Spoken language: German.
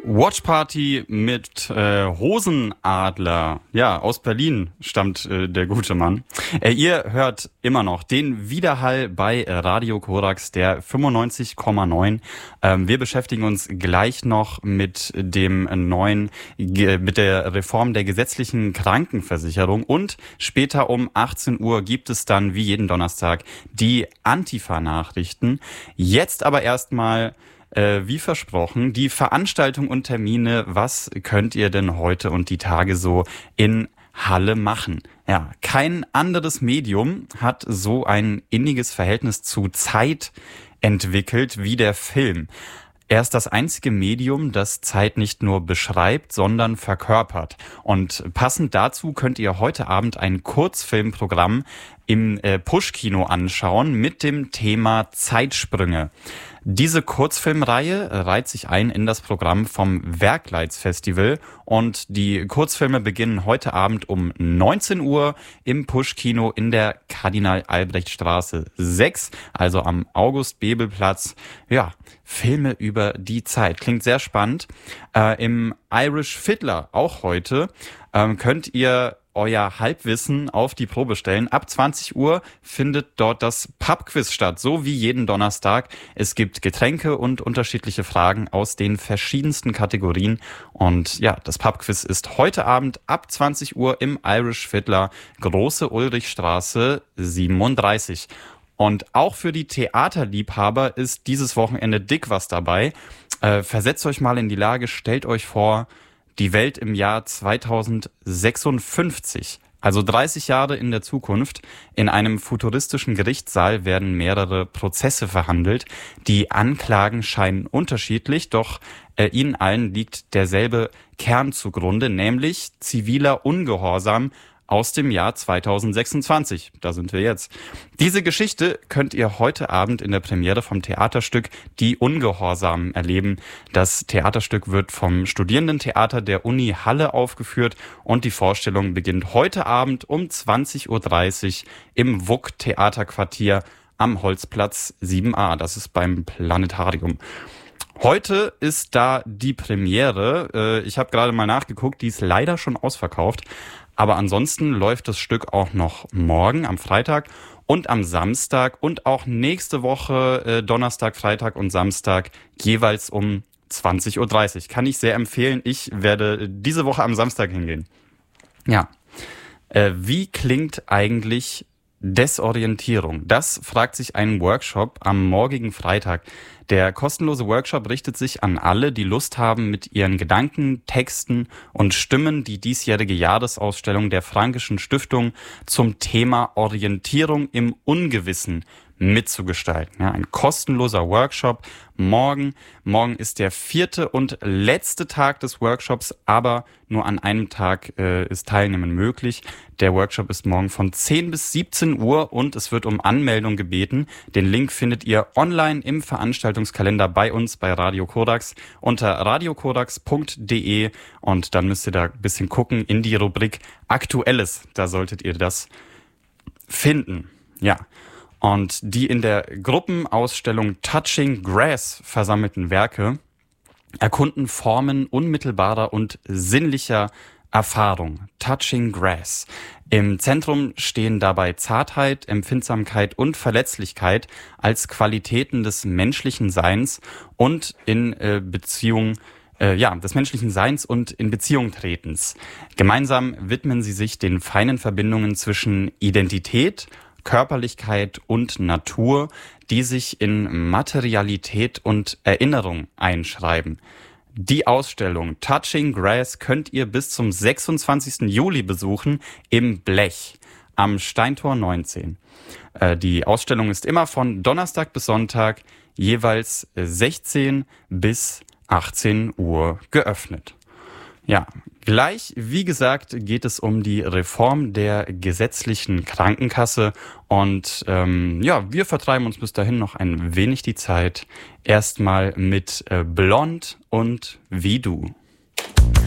Watch Party mit Hosenadler. Ja, aus Berlin stammt der gute Mann. Ihr hört immer noch den Widerhall bei Radio Korax, der 95,9. Wir beschäftigen uns gleich noch mit dem mit der Reform der gesetzlichen Krankenversicherung und später um 18 Uhr gibt es dann wie jeden Donnerstag die Antifa-Nachrichten. Jetzt aber erstmal wie versprochen, die Veranstaltung und Termine, was könnt ihr denn heute und die Tage so in Halle machen? Ja, kein anderes Medium hat so ein inniges Verhältnis zu Zeit entwickelt wie der Film. Er ist das einzige Medium, das Zeit nicht nur beschreibt, sondern verkörpert. Und passend dazu könnt ihr heute Abend ein Kurzfilmprogramm im Push-Kino anschauen mit dem Thema Zeitsprünge. Diese Kurzfilmreihe reiht sich ein in das Programm vom Werkleitz-Festival und die Kurzfilme beginnen heute Abend um 19 Uhr im Push-Kino in der Kardinal-Albrecht-Straße 6, also am August-Bebel-Platz. Ja, Filme über die Zeit. Klingt sehr spannend. Im Irish Fiddler, auch heute, könnt ihr euer Halbwissen auf die Probe stellen. Ab 20 Uhr findet dort das Pubquiz statt, so wie jeden Donnerstag. Es gibt Getränke und unterschiedliche Fragen aus den verschiedensten Kategorien. Und ja, das Pubquiz ist heute Abend ab 20 Uhr im Irish Fiddler, Große Ulrichstraße 37. Und auch für die Theaterliebhaber ist dieses Wochenende dick was dabei. Versetzt euch mal in die Lage, stellt euch vor, die Welt im Jahr 2056, also 30 Jahre in der Zukunft. In einem futuristischen Gerichtssaal werden mehrere Prozesse verhandelt. Die Anklagen scheinen unterschiedlich, doch ihnen allen liegt derselbe Kern zugrunde, nämlich ziviler Ungehorsam aus dem Jahr 2026. Da sind wir jetzt. Diese Geschichte könnt ihr heute Abend in der Premiere vom Theaterstück Die Ungehorsamen erleben. Das Theaterstück wird vom Studierendentheater der Uni Halle aufgeführt und die Vorstellung beginnt heute Abend um 20.30 Uhr im WUK-Theaterquartier am Holzplatz 7a. Das ist beim Planetarium. Heute ist da die Premiere. Ich habe gerade mal nachgeguckt, die ist leider schon ausverkauft. Aber ansonsten läuft das Stück auch noch morgen am Freitag und am Samstag und auch nächste Woche Donnerstag, Freitag und Samstag jeweils um 20.30 Uhr. Kann ich sehr empfehlen. Ich werde diese Woche am Samstag hingehen. Ja, wie klingt eigentlich Desorientierung? Das fragt sich ein Workshop am morgigen Freitag. Der kostenlose Workshop richtet sich an alle, die Lust haben, mit ihren Gedanken, Texten und Stimmen die diesjährige Jahresausstellung der Frankischen Stiftung zum Thema Orientierung im Ungewissen mitzugestalten. Ja, ein kostenloser Workshop morgen. Morgen ist der 4. und letzte Tag des Workshops, aber nur an einem Tag ist Teilnehmen möglich. Der Workshop ist morgen von 10 bis 17 Uhr und es wird um Anmeldung gebeten. Den Link findet ihr online im Veranstaltungskalender bei uns bei Radio Korax unter radiokorax.de und dann müsst ihr da ein bisschen gucken in die Rubrik Aktuelles. Da solltet ihr das finden. Ja. Und die in der Gruppenausstellung Touching Grass versammelten Werke erkunden Formen unmittelbarer und sinnlicher Erfahrung. Touching Grass. Im Zentrum stehen dabei Zartheit, Empfindsamkeit und Verletzlichkeit als Qualitäten des menschlichen Seins und in des menschlichen Seins und in Beziehung tretens. Gemeinsam widmen sie sich den feinen Verbindungen zwischen Identität, Körperlichkeit und Natur, die sich in Materialität und Erinnerung einschreiben. Die Ausstellung Touching Grass könnt ihr bis zum 26. Juli besuchen im Blech am Steintor 19. Die Ausstellung ist immer von Donnerstag bis Sonntag jeweils 16 bis 18 Uhr geöffnet. Ja, gleich, wie gesagt, geht es um die Reform der gesetzlichen Krankenkasse und wir vertreiben uns bis dahin noch ein wenig die Zeit. Erstmal mit Blond und Wie du.